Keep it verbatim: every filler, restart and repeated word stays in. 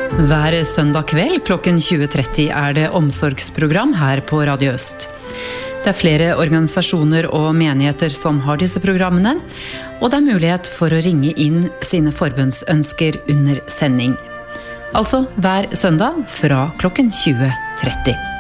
Hver søndag kveld klokken tjue tretti er det omsorgsprogram her på Radio Øst. Det er flere organisasjoner og menigheter som har disse programmene, og det er mulighet for å ringe inn sine forbundsønsker under sending. Altså hver søndag fra klokken tjue tretti.